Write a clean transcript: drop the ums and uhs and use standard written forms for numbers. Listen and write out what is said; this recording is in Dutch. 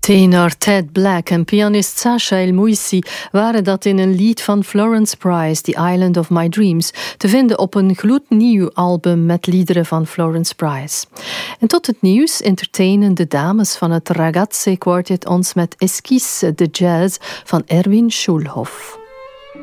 Tenor Ted Black en pianist Sasha El Moussi waren dat in een lied van Florence Price, The Island of My Dreams, te vinden op een gloednieuw album met liederen van Florence Price. En tot het nieuws entertainen de dames van het Ragazze Quartet ons met Esquisse de Jazz van Erwin Schulhoff.